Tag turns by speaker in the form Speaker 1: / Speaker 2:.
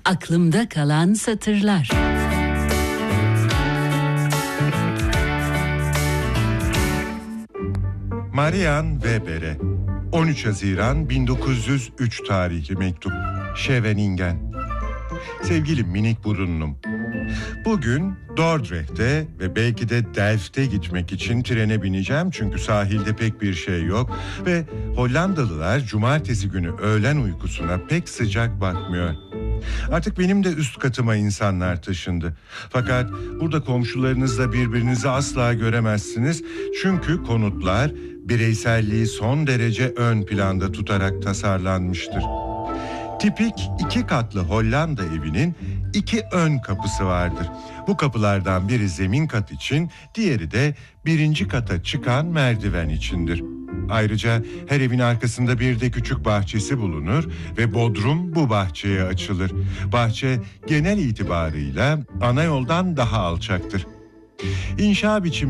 Speaker 1: Aklımda kalan satırlar.
Speaker 2: Marian Weber'e 13 Haziran 1903 tarihli mektup. Scheveningen. Sevgili minik burunlum, bugün Dordrecht'e ve belki de Delft'e gitmek için trene bineceğim çünkü sahilde pek bir şey yok ve Hollandalılar cumartesi günü öğlen uykusuna pek sıcak bakmıyor. Artık benim de üst katıma insanlar taşındı. Fakat burada komşularınızla birbirinizi asla göremezsiniz çünkü konutlar bireyselliği son derece ön planda tutarak tasarlanmıştır. Tipik 2 katlı Hollanda evinin 2 ön kapısı vardır. Bu kapılardan biri zemin kat için, diğeri de 1. kata çıkan merdiven içindir. Ayrıca her evin arkasında bir de küçük bahçesi bulunur ve bodrum bu bahçeye açılır. Bahçe genel itibarıyla ana yoldan daha alçaktır. İnşa biçimi